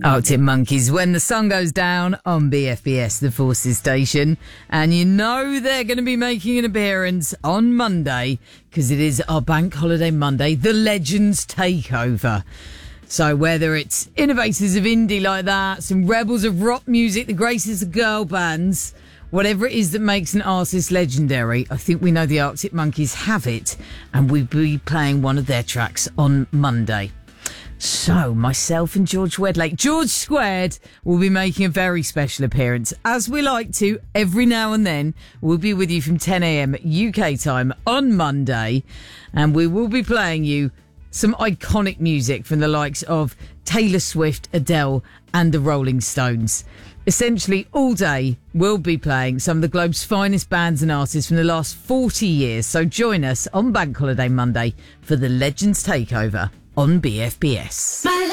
Arctic Monkeys, When the Sun Goes Down on BFBS, the Forces station. And you know they're going to be making an appearance on Monday because it is our bank holiday Monday, the Legends Takeover. So whether it's innovators of indie like that, some rebels of rock music, the greatest of girl bands, whatever it is that makes an artist legendary, I think we know the Arctic Monkeys have it, and we'll be playing one of their tracks on Monday. So, myself and George Wedlake, George Squared, will be making a very special appearance. As we like to, every now and then, we'll be with you from 10 a.m. UK time on Monday, and we will be playing you some iconic music from the likes of Taylor Swift, Adele, and the Rolling Stones. Essentially, all day, we'll be playing some of the globe's finest bands and artists from the last 40 years. So join us on Bank Holiday Monday for the Legends Takeover on BFBS.